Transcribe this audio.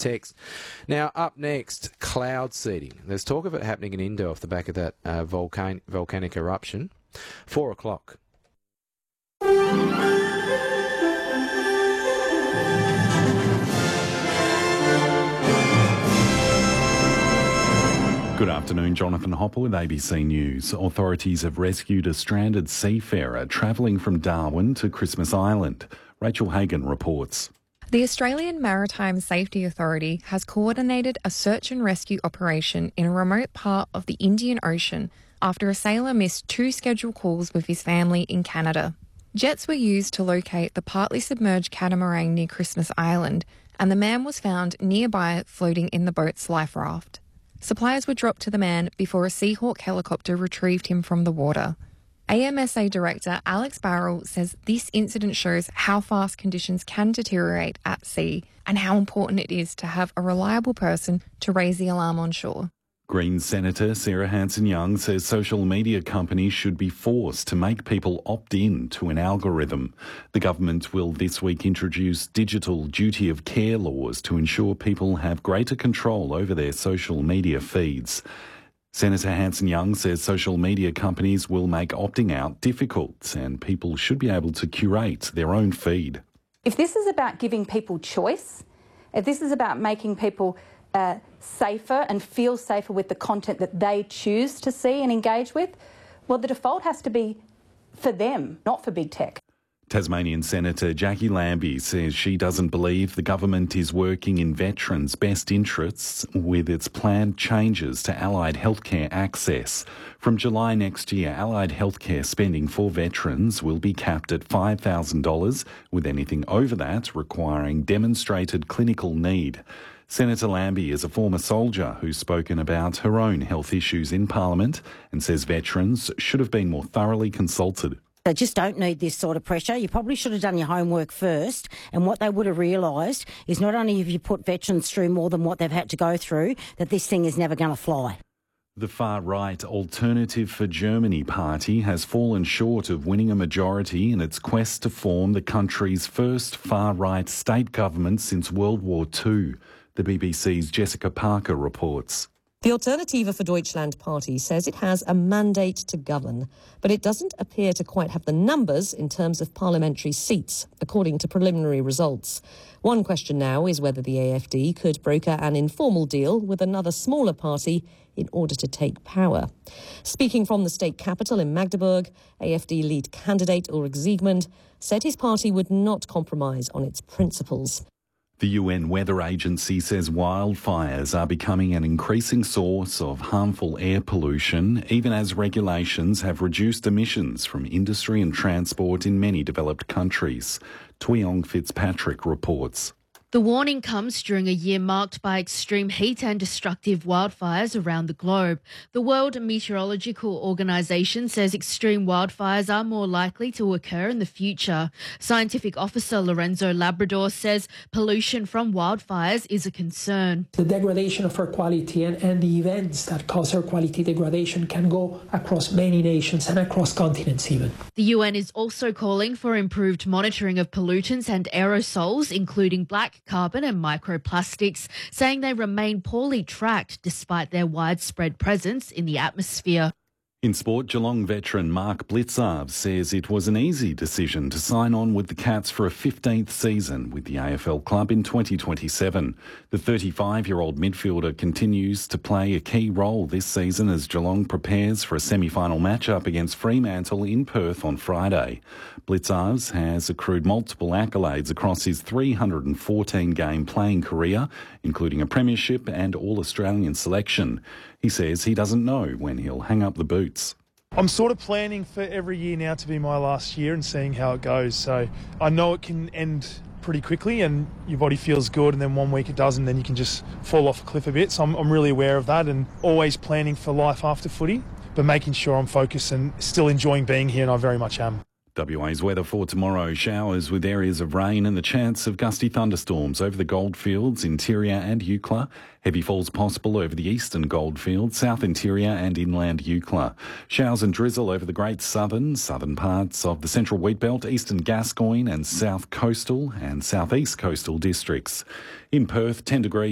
text. Now, up next, cloud seeding. There's talk of it happening in Indo off the back of that volcanic eruption. 4 o'clock. Good afternoon, Jonathan Hopper with ABC News. Authorities have rescued a stranded seafarer travelling from Darwin to Christmas Island. Rachel Hagan reports. The Australian Maritime Safety Authority has coordinated a search and rescue operation in a remote part of the Indian Ocean after a sailor missed 2 scheduled calls with his family in Canada. Jets were used to locate the partly submerged catamaran near Christmas Island, and the man was found nearby floating in the boat's life raft. Supplies were dropped to the man before a Seahawk helicopter retrieved him from the water. AMSA Director Alex Barrell says this incident shows how fast conditions can deteriorate at sea and how important it is to have a reliable person to raise the alarm on shore. Greens Senator Sarah Hanson-Young says social media companies should be forced to make people opt in to an algorithm. The government will this week introduce digital duty of care laws to ensure people have greater control over their social media feeds. Senator Hanson-Young says social media companies will make opting out difficult and people should be able to curate their own feed. If this is about giving people choice, if this is about making people safer and feel safer with the content that they choose to see and engage with, well, the default has to be for them, not for big tech. Tasmanian Senator Jackie Lambie says she doesn't believe the government is working in veterans' best interests with its planned changes to allied healthcare access. From July next year, allied healthcare spending for veterans will be capped at $5,000, with anything over that requiring demonstrated clinical need. Senator Lambie is a former soldier who's spoken about her own health issues in Parliament and says veterans should have been more thoroughly consulted. They just don't need this sort of pressure. You probably should have done your homework first, and what they would have realised is not only have you put veterans through more than what they've had to go through, that this thing is never going to fly. The far-right Alternative for Germany party has fallen short of winning a majority in its quest to form the country's first far-right state government since World War II. The BBC's Jessica Parker reports. The Alternative for Deutschland party says it has a mandate to govern, but it doesn't appear to quite have the numbers in terms of parliamentary seats, according to preliminary results. One question now is whether the AfD could broker an informal deal with another smaller party in order to take power. Speaking from the state capital in Magdeburg, AfD lead candidate Ulrich Siegmund said his party would not compromise on its principles. The UN Weather Agency says wildfires are becoming an increasing source of harmful air pollution, even as regulations have reduced emissions from industry and transport in many developed countries. Tweong Fitzpatrick reports. The warning comes during a year marked by extreme heat and destructive wildfires around the globe. The World Meteorological Organization says extreme wildfires are more likely to occur in the future. Scientific Officer Lorenzo Labrador says pollution from wildfires is a concern. The degradation of air quality and the events that cause air quality degradation can go across many nations and across continents even. The UN is also calling for improved monitoring of pollutants and aerosols, including black carbon and microplastics, saying they remain poorly tracked despite their widespread presence in the atmosphere. In sport, Geelong veteran Mark Blicavs says it was an easy decision to sign on with the Cats for a 15th season with the AFL club in 2027. The 35-year-old midfielder continues to play a key role this season as Geelong prepares for a semi-final matchup against Fremantle in Perth on Friday. Blicavs has accrued multiple accolades across his 314-game playing career, including a premiership and All-Australian selection. He says he doesn't know when he'll hang up the boots. I'm sort of planning for every year now to be my last year and seeing how it goes. So I know it can end pretty quickly and your body feels good, and then one week it doesn't, then you can just fall off a cliff a bit. So I'm really aware of that and always planning for life after footy, but making sure I'm focused and still enjoying being here, and I very much am. WA's weather for tomorrow: showers with areas of rain and the chance of gusty thunderstorms over the Goldfields, interior and Eucla. Heavy falls possible over the eastern Goldfields, south interior and inland Eucla. Showers and drizzle over the Great Southern parts of the Central Wheatbelt, eastern Gascoyne and south coastal and southeast coastal districts. In Perth, 10 degrees.